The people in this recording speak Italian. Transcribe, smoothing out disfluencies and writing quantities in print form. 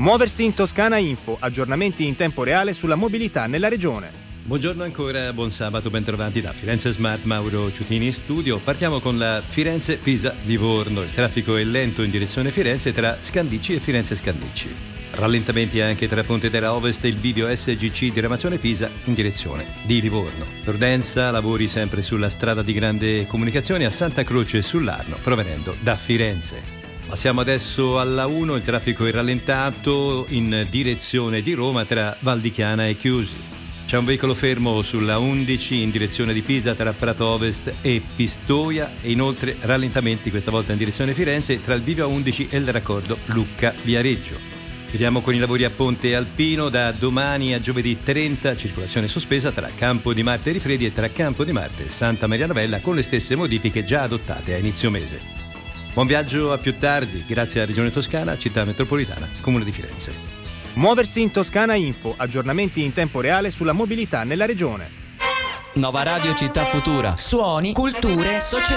Muoversi in Toscana Info, aggiornamenti in tempo reale sulla mobilità nella regione. Buongiorno ancora, buon sabato, bentrovati da Firenze Smart, Mauro Ciutini in studio. Partiamo con la Firenze-Pisa-Livorno. Il traffico è lento in direzione Firenze tra Scandicci e Firenze Scandicci. Rallentamenti anche tra Pontedera Ovest e il bivio SGC diramazione Pisa in direzione di Livorno. L'Urdenza, lavori sempre sulla strada di grande comunicazione a Santa Croce sull'Arno, provenendo da Firenze. Passiamo adesso alla 1, il traffico è rallentato in direzione di Roma tra Val di Chiana e Chiusi. C'è un veicolo fermo sulla 11 in direzione di Pisa tra Prato Ovest e Pistoia e inoltre rallentamenti questa volta in direzione Firenze tra il bivio A11 e il raccordo Lucca-Viareggio. Vediamo con i lavori a Ponte Alpino da domani a giovedì 30, circolazione sospesa tra Campo di Marte e Rifredi e tra Campo di Marte e Santa Maria Novella con le stesse modifiche già adottate a inizio mese. Buon viaggio, a più tardi, grazie alla Regione Toscana, Città Metropolitana, Comune di Firenze. Muoversi in Toscana Info, aggiornamenti in tempo reale sulla mobilità nella regione. Nova Radio Città Futura. Suoni, culture, società.